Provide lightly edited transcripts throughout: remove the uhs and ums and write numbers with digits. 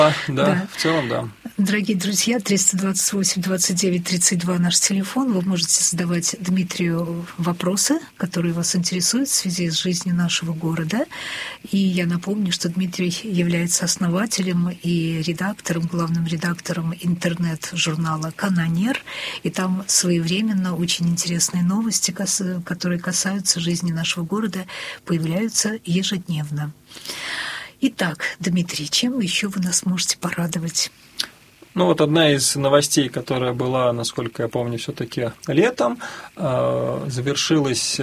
Да, в целом, да. Дорогие друзья, 328-29-32 наш телефон. Вы можете задавать Дмитрию вопросы, которые вас интересуют в связи с жизнью нашего города. И я напомню, что Дмитрий является основателем и редактором, главным редактором интернет-журнала «Канонер». И там своевременно очень интересные новости, которые касаются жизни нашего города, появляются ежедневно. Итак, Дмитрий, чем еще вы нас можете порадовать? Ну вот одна из новостей, которая была, насколько я помню, все-таки летом, завершилась.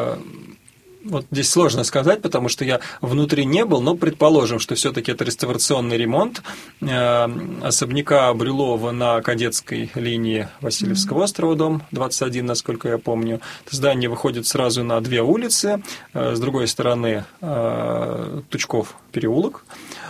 Вот здесь сложно сказать, потому что я внутри не был, но предположим, что все-таки это реставрационный ремонт особняка Брюлова на Кадетской линии Васильевского острова, дом 21, насколько я помню. Это здание выходит сразу на две улицы, с другой стороны Тучков переулок.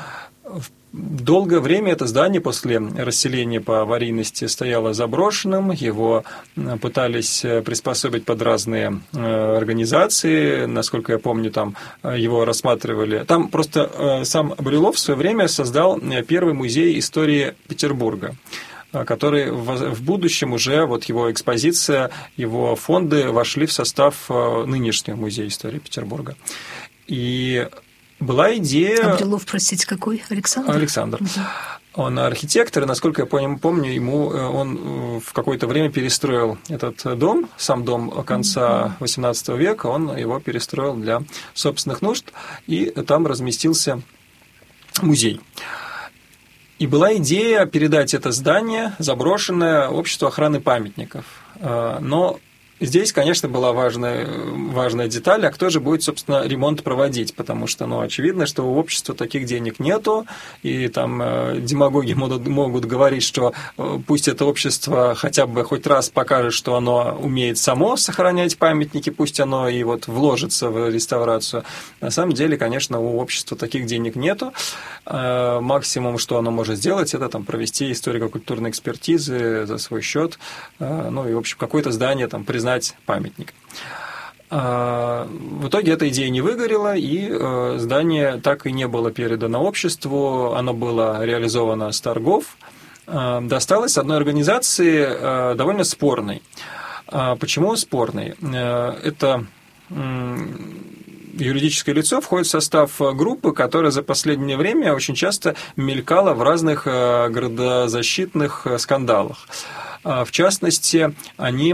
Долгое время это здание после расселения по аварийности стояло заброшенным, его пытались приспособить под разные организации, насколько я помню, там его рассматривали. Там просто сам Брюлов в свое время создал первый музей истории Петербурга, который в будущем уже, вот его экспозиция, его фонды вошли в состав нынешнего музея истории Петербурга. И была идея... А Брюлов, простите, какой? Александр? Александр. Он архитектор, и, насколько я помню, он в какое-то время перестроил этот дом, сам дом конца XVIII века, он его перестроил для собственных нужд, и там разместился музей. И была идея передать это здание, заброшенное, обществу охраны памятников. Но здесь, конечно, была важная деталь, а кто же будет, собственно, ремонт проводить, потому что, очевидно, что у общества таких денег нету, и там демагоги могут говорить, что пусть это общество хотя бы хоть раз покажет, что оно умеет само сохранять памятники, пусть оно и вот вложится в реставрацию. На самом деле, конечно, у общества таких денег нету. Максимум, что оно может сделать, это там провести историко-культурные экспертизы за свой счет, и, в общем, какое-то здание там признать памятник. В итоге эта идея не выгорела, и здание так и не было передано обществу, оно было реализовано с торгов, досталось одной организации довольно спорной. Почему спорной? Это юридическое лицо входит в состав группы, которая за последнее время очень часто мелькала в разных градозащитных скандалах. В частности, они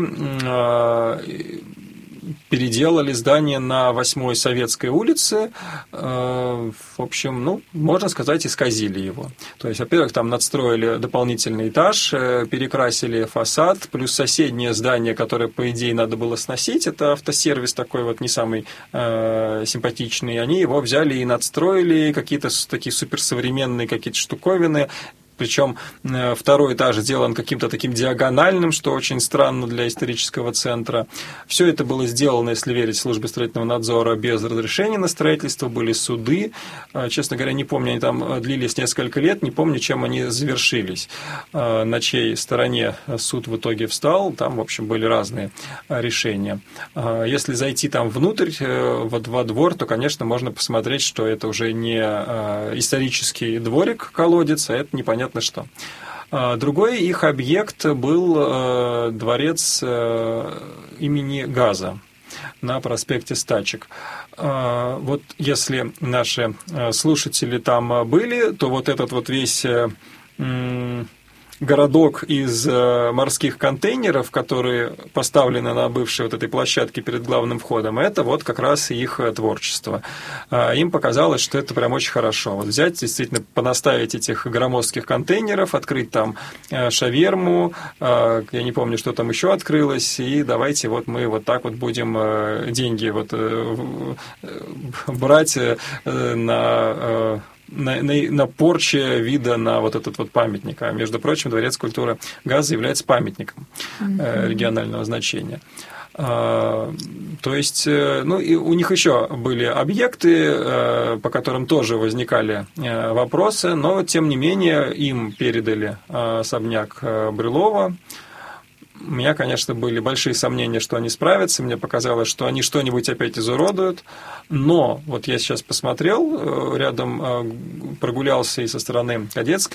переделали здание на 8-й Советской улице, в общем, можно сказать, исказили его. То есть, во-первых, там надстроили дополнительный этаж, перекрасили фасад, плюс соседнее здание, которое, по идее, надо было сносить, это автосервис такой вот не самый симпатичный, они его взяли и надстроили, какие-то такие суперсовременные какие-то штуковины. Причем второй этаж сделан каким-то таким диагональным, что очень странно для исторического центра. Все это было сделано, если верить службе строительного надзора, без разрешения на строительство, были суды. Честно говоря, не помню, они там длились несколько лет, не помню, чем они завершились. На чьей стороне суд в итоге встал, там, в общем, были разные решения. Если зайти там внутрь, во двор, то, конечно, можно посмотреть, что это уже не исторический дворик-колодец, а это непонятно что. Другой их объект был дворец имени Газа на проспекте Стачек. Вот если наши слушатели там были, то вот этот вот весь городок из морских контейнеров, которые поставлены на бывшей вот этой площадке перед главным входом, это вот как раз их творчество. Им показалось, что это прям очень хорошо. Вот взять, действительно, понаставить этих громоздких контейнеров, открыть там шаверму, я не помню, что там еще открылось, и давайте вот мы вот так вот будем деньги вот брать на порче вида на вот этот вот памятник. А, между прочим, Дворец культуры Газа является памятником регионального значения. То есть, и у них еще были объекты, по которым тоже возникали вопросы, но, тем не менее, им передали особняк Брюлова. У меня, конечно, были большие сомнения, что они справятся. Мне показалось, что они что-нибудь опять изуродуют. Но вот я сейчас посмотрел, рядом прогулялся и со стороны кадетской